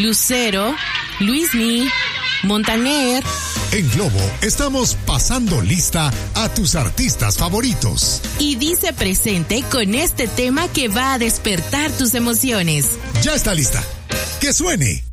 Lucero, Luismi, Montaner. En Globo estamos pasando lista a tus artistas favoritos. Y dice presente con este tema que va a despertar tus emociones. Ya está lista. ¡Que suene!